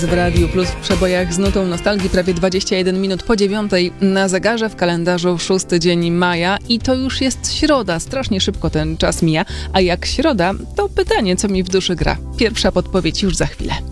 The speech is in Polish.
W Radiu Plus w przebojach z nutą nostalgii prawie 21 minut po 9 na zegarze, w kalendarzu 6 dzień maja i to już jest środa. Strasznie szybko ten czas mija, a jak środa, to pytanie, co mi w duszy gra. Pierwsza podpowiedź już za chwilę.